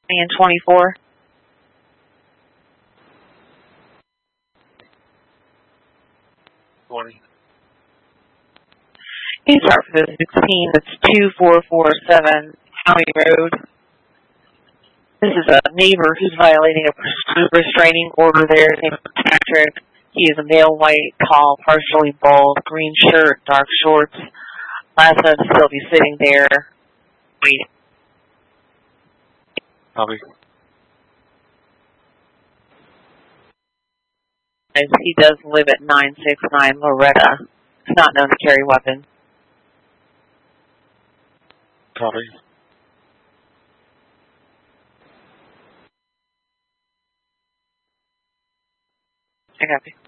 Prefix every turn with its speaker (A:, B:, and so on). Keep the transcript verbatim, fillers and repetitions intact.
A: And twenty-four.
B: twenty.
A: You start for the sixteen. It's two four four seven County Road. This is a neighbor who's violating a restraining order there. His name is Patrick. He is a male, white, tall, partially bald, green shirt, dark shorts. Last time to still be sitting there. Wait.
B: Copy.
A: He does live at nine six nine Loretta. He's not known to carry weapons.
B: Copy.
A: I copy.